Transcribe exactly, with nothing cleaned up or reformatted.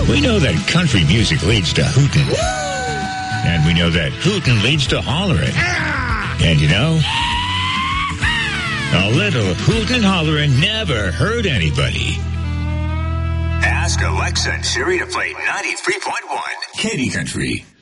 we know that country music leads to hootin'. And we know that hootin' leads to hollerin'. And you know, a little hootin' and hollerin' never hurt anybody. Ask Alexa and Siri to play ninety-three point one Katy Country.